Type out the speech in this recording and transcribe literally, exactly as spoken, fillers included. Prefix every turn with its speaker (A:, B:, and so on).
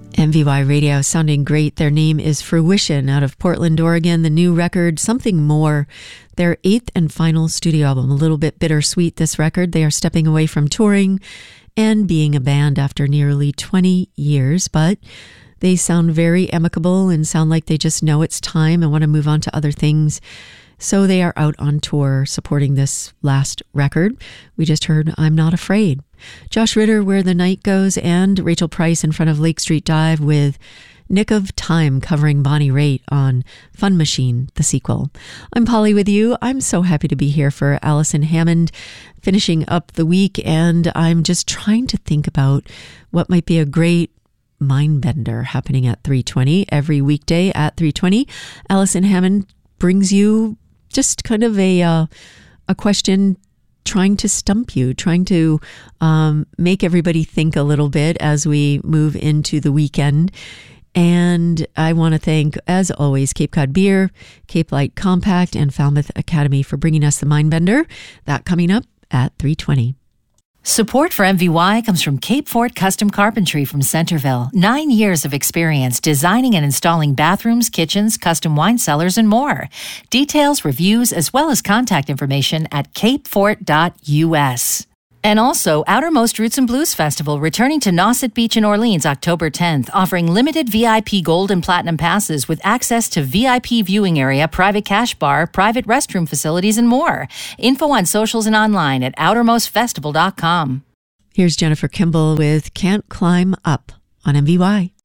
A: M V Y Radio sounding great. Their name is Fruition out of Portland, Oregon. The new record, Something More, their eighth and final studio album. A little bit bittersweet, this record. They are stepping away from touring and being a band after nearly twenty years, but they sound very amicable and sound like they just know it's time and want to move on to other things. So they are out on tour supporting this last record. We just heard I'm Not Afraid. Josh Ritter, Where the Night Goes, and Rachel Price in front of Lake Street Dive with Nick of Time covering Bonnie Raitt on Fun Machine, the sequel. I'm Polly with you. I'm so happy to be here for Allison Hammond, finishing up the week, and I'm just trying to think about what might be a great mind bender happening at three twenty every weekday at three twenty. Allison Hammond brings you just kind of a uh, a question trying to stump you, trying to um, make everybody think a little bit as we move into the weekend. And I want to thank, as always, Cape Cod Beer, Cape Light Compact, and Falmouth Academy for bringing us the Mindbender. That coming up at three twenty.
B: Support for M V Y comes from Cape Fort Custom Carpentry from Centerville. Nine years of experience designing and installing bathrooms, kitchens, custom wine cellars, and more. Details, reviews, as well as contact information at cape fort dot u s. And also, Outermost Roots and Blues Festival returning to Nauset Beach in Orleans October tenth, offering limited V I P Gold and Platinum passes with access to V I P viewing area, private cash bar, private restroom facilities, and more. Info on socials and online at outermost festival dot com.
A: Here's Jennifer Kimball with Can't Climb Up on M V Y.